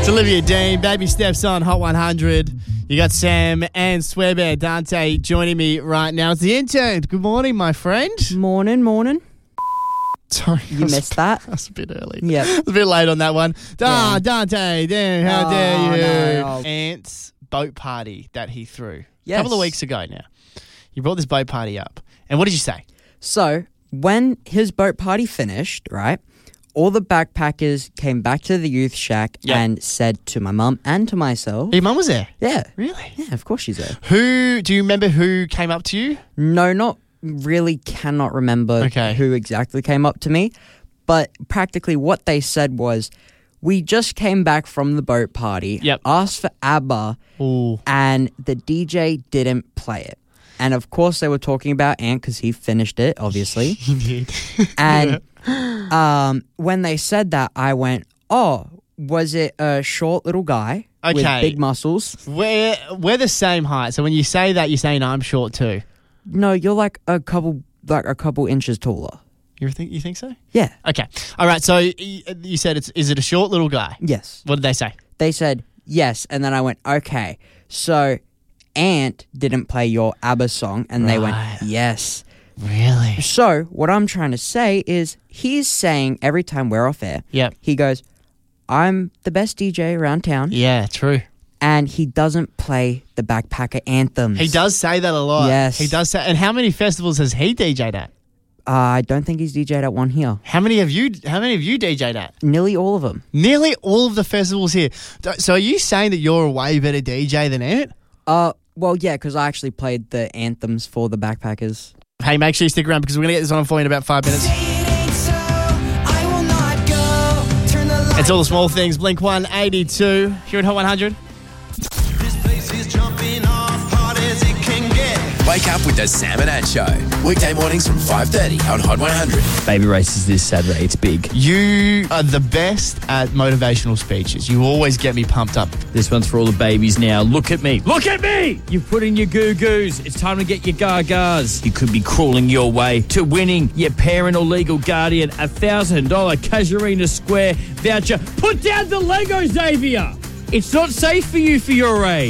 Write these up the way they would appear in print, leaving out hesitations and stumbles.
It's Olivia Dean, Baby Steps on Hot 100. You got Sam and Swearbear Dante joining me right now. It's the intern. Good morning, my friend. Morning. Sorry. You missed that? That's a bit early. Yeah. It's a bit late on that one. Yeah. Dante, damn, how dare you? No. Ant's boat party that he threw Yes. a couple of weeks ago now. You brought this boat party up. And what did you say? So, when his boat party finished, right, all the backpackers came back to the youth shack and said to my mum and to myself... Your mum was there? Yeah. Really? Yeah, of course she's there. Do you remember who came up to you? No, not really cannot remember who exactly came up to me, but practically what they said was, we just came back from the boat party, asked for ABBA, and the DJ didn't play it. And of course they were talking about Ant because he finished it, obviously. He did. And when they said that, I went, oh, was it a short little guy with big muscles? We're the same height. So when you say that, you're saying I'm short too. No, you're like a couple inches taller. You think so? Yeah. Okay. All right. So you said is it a short little guy? Yes. What did they say? They said yes, and then I went, okay. So Ant didn't play your ABBA song, and they went, yes. Really? So what I'm trying to say is he's saying every time we're off air, he goes, I'm the best DJ around town. Yeah, true. And he doesn't play the backpacker anthems. He does say that a lot. Yes. He does say. And how many festivals has he DJ'd at? I don't think he's DJ'd at one here. How many have you DJ'd at? Nearly all of them. Nearly all of the festivals here. So are you saying that you're a way better DJ than Ant? Well, yeah, because I actually played the anthems for the backpackers. Hey, make sure you stick around because we're going to get this on for you in about 5 minutes. It's all the small things. Blink 182 here at Hot 100. Wake up with the Sam and Ant Show. Weekday mornings from 5:30 on Hot 100. Baby races this Saturday. It's big. You are the best at motivational speeches. You always get me pumped up. This one's for all the babies now. Look at me. Look at me! You've put in your goo-goos. It's time to get your gagas. You could be crawling your way to winning your parent or legal guardian $1,000 Casuarina Square voucher. Put down the Lego, Xavier! It's not safe for you for your age.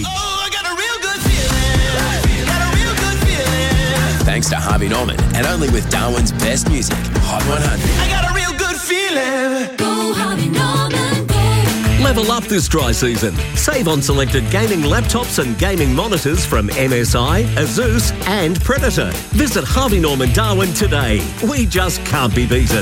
Thanks to Harvey Norman and only with Darwin's best music, Hot 100. I got a real good feeling. Go Harvey Norman, go. Level up this dry season. Save on selected gaming laptops and gaming monitors from MSI, Asus and Predator. Visit Harvey Norman Darwin today. We just can't be beaten.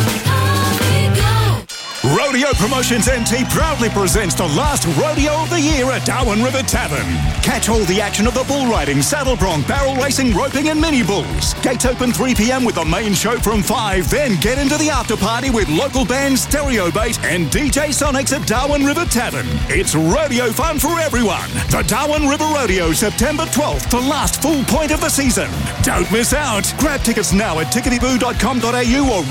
Rodeo Promotions NT proudly presents the last rodeo of the year at Darwin River Tavern. Catch all the action of the bull riding, saddle bronc, barrel racing, roping and mini bulls. Gates open 3 p.m. with the main show from 5. Then get into the after party with local bands Stereo Bait and DJ Sonics at Darwin River Tavern. It's rodeo fun for everyone. The Darwin River Rodeo, September 12th, the last full point of the season. Don't miss out. Grab tickets now at ticketyboo.com.au or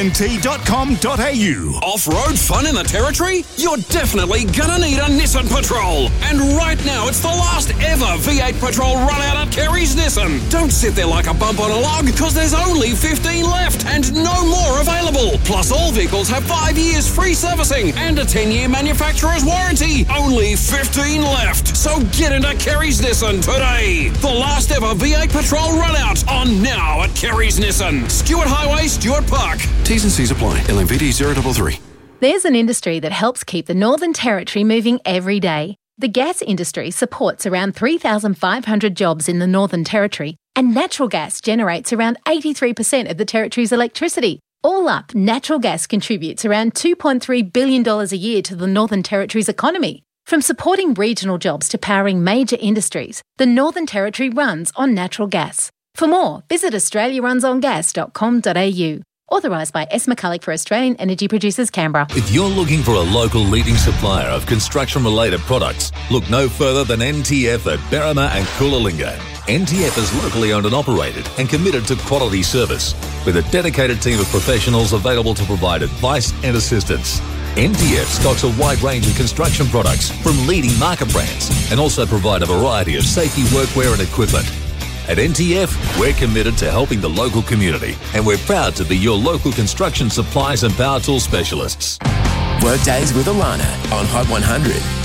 rodeont.com.au. Off-road fun in the Territory? You're definitely gonna need a Nissan Patrol. And right now, it's the last ever V8 Patrol run out at Kerry's Nissan. Don't sit there like a bump on a log, because there's only 15 left and no more available. Plus, all vehicles have 5 years free servicing and a 10-year manufacturer's warranty. Only 15 left. So get into Kerry's Nissan today. The last ever V8 Patrol run out on now at Kerry's Nissan. Stewart Highway, Stewart Park. T's and C's apply. LMVD 033. There's an industry that helps keep the Northern Territory moving every day. The gas industry supports around 3,500 jobs in the Northern Territory, and natural gas generates around 83% of the Territory's electricity. All up, natural gas contributes around $2.3 billion a year to the Northern Territory's economy. From supporting regional jobs to powering major industries, the Northern Territory runs on natural gas. For more, visit australiarunsongas.com.au. Authorised by S. McCulloch for Australian Energy Producers, Canberra. If you're looking for a local leading supplier of construction-related products, look no further than NTF at Berrima and Coolangatta. NTF is locally owned and operated and committed to quality service, with a dedicated team of professionals available to provide advice and assistance. NTF stocks a wide range of construction products from leading market brands and also provide a variety of safety workwear and equipment. At NTF, we're committed to helping the local community, and we're proud to be your local construction supplies and power tool specialists. Workdays with Alana on Hot 100.